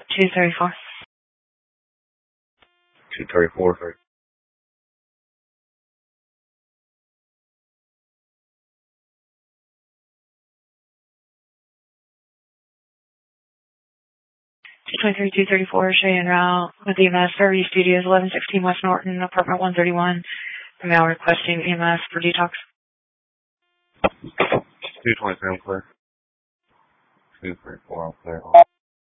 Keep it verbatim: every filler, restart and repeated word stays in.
two thirty-four. two thirty-four. two twenty-three, two thirty-four, Cheyenne route with E M S, Fairview Studios, eleven sixteen West Norton, apartment one thirty-one. Mail requesting E M S for detox. two twenty-three, I'm clear. two thirty-four, I'm clear.